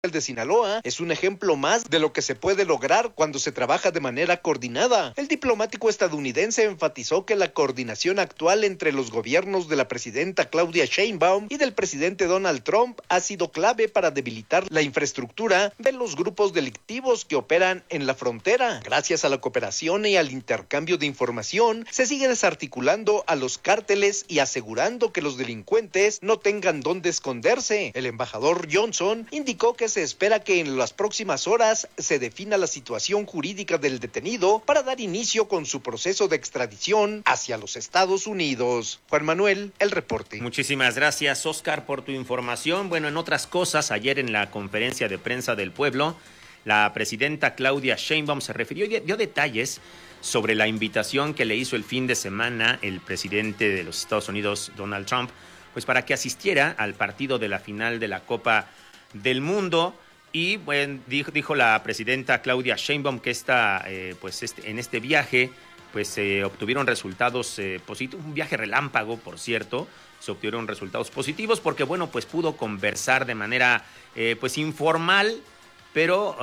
El de Sinaloa es un ejemplo más de lo que se puede lograr cuando se trabaja de manera coordinada. El diplomático estadounidense enfatizó que la coordinación actual entre los gobiernos de la presidenta Claudia Sheinbaum y del presidente Donald Trump ha sido clave para debilitar la infraestructura de los grupos delictivos que operan en la frontera. Gracias a la cooperación y al intercambio de información, se sigue desarticulando a los cárteles y asegurando que los delincuentes no tengan dónde esconderse. El embajador Johnson indicó que se espera que en las próximas horas se defina la situación jurídica del detenido para dar inicio con su proceso de extradición hacia los Estados Unidos. Juan Manuel, el reporte. Muchísimas gracias, Oscar, por tu información. Bueno, en otras cosas, ayer en la conferencia de prensa del pueblo, la presidenta Claudia Sheinbaum se refirió y dio detalles sobre la invitación que le hizo el fin de semana el presidente de los Estados Unidos, Donald Trump, pues para que asistiera al partido de la final de la Copa del Mundo. Y bueno, dijo la presidenta Claudia Sheinbaum que en este viaje pues se obtuvieron resultados positivos, un viaje relámpago, por cierto. Se obtuvieron resultados positivos porque bueno, pues pudo conversar de manera pues informal, pero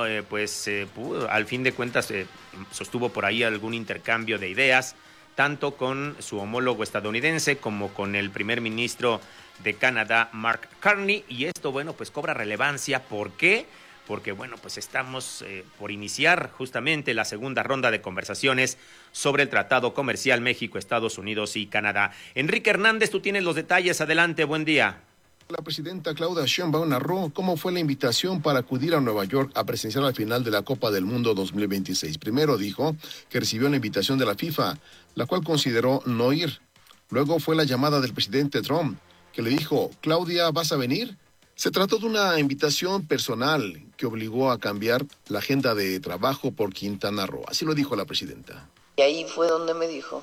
al fin de cuentas sostuvo por ahí algún intercambio de ideas, tanto con su homólogo estadounidense como con el primer ministro de Canadá, Mark Carney, y esto, bueno, pues cobra relevancia. ¿Por qué? Porque, bueno, pues estamos por iniciar justamente la segunda ronda de conversaciones sobre el Tratado Comercial México, Estados Unidos y Canadá. Enrique Hernández, tú tienes los detalles. Adelante, buen día. La presidenta Claudia Sheinbaum narró cómo fue la invitación para acudir a Nueva York a presenciar la final de la Copa del Mundo 2026. Primero dijo que recibió una invitación de la FIFA, la cual consideró no ir. Luego fue la llamada del presidente Trump, que le dijo: Claudia, ¿vas a venir? Se trató de una invitación personal que obligó a cambiar la agenda de trabajo por Quintana Roo. Así lo dijo la presidenta. Y ahí fue donde me dijo,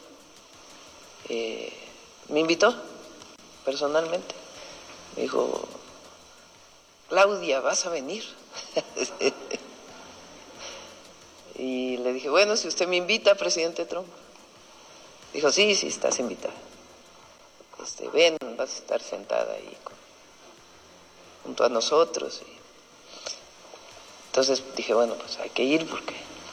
me invitó personalmente. Me dijo: Claudia, ¿vas a venir? Y le dije: bueno, si usted me invita, presidente Trump. Dijo: sí, estás invitada. Ven, vas a estar sentada ahí junto a nosotros. Entonces dije: bueno, pues hay que ir, porque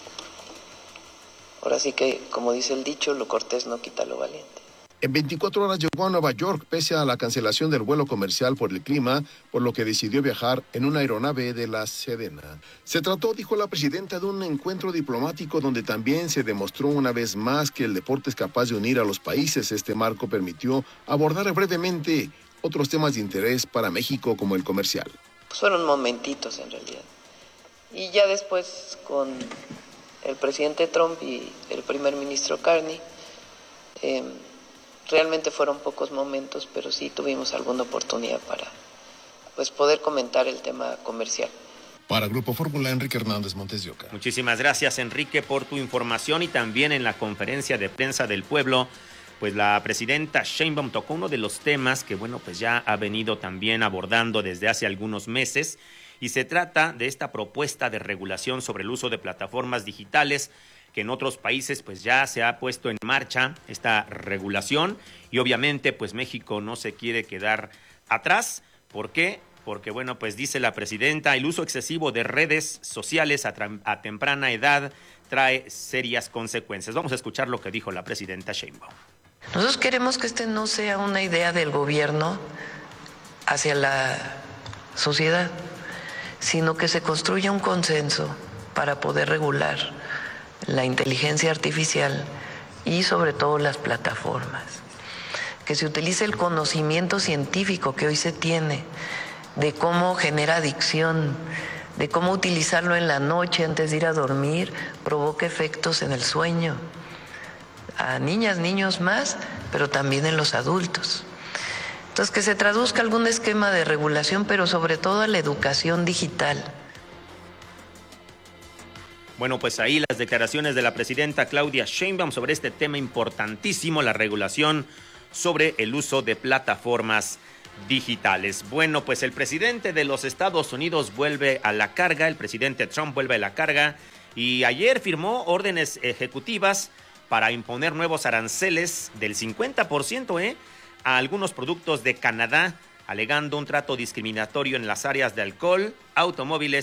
ahora sí que, como dice el dicho, lo cortés no quita lo valiente. En 24 horas llegó a Nueva York pese a la cancelación del vuelo comercial por el clima, por lo que decidió viajar en una aeronave de la Sedena. Se trató, dijo la presidenta, de un encuentro diplomático donde también se demostró una vez más que el deporte es capaz de unir a los países. Este marco permitió abordar brevemente otros temas de interés para México, como el comercial. Pues fueron momentitos en realidad. Y ya después, con el presidente Trump y el primer ministro Carney, realmente fueron pocos momentos, pero sí tuvimos alguna oportunidad para poder comentar el tema comercial. Para Grupo Fórmula, Enrique Hernández, Montes de Oca. Muchísimas gracias, Enrique, por tu información. Y también en la conferencia de prensa del pueblo, pues la presidenta Sheinbaum tocó uno de los temas que, bueno, pues ya ha venido también abordando desde hace algunos meses, y se trata de esta propuesta de regulación sobre el uso de plataformas digitales, que en otros países pues ya se ha puesto en marcha esta regulación, y obviamente pues México no se quiere quedar atrás. ¿Por qué? Porque bueno, pues dice la presidenta, el uso excesivo de redes sociales a temprana edad trae serias consecuencias. Vamos a escuchar lo que dijo la presidenta Sheinbaum. Nosotros queremos que este no sea una idea del gobierno hacia la sociedad, sino que se construya un consenso para poder regular la inteligencia artificial y sobre todo las plataformas. Que se utilice el conocimiento científico que hoy se tiene de cómo genera adicción, de cómo utilizarlo en la noche antes de ir a dormir provoca efectos en el sueño, a niñas, niños más, pero también en los adultos. Entonces, que se traduzca algún esquema de regulación, pero sobre todo a la educación digital. Bueno, pues ahí las declaraciones de la presidenta Claudia Sheinbaum sobre este tema importantísimo, la regulación sobre el uso de plataformas digitales. Bueno, pues el presidente de los Estados Unidos vuelve a la carga, el presidente Trump vuelve a la carga, y ayer firmó órdenes ejecutivas para imponer nuevos aranceles del 50%, a algunos productos de Canadá alegando un trato discriminatorio en las áreas de alcohol, automóviles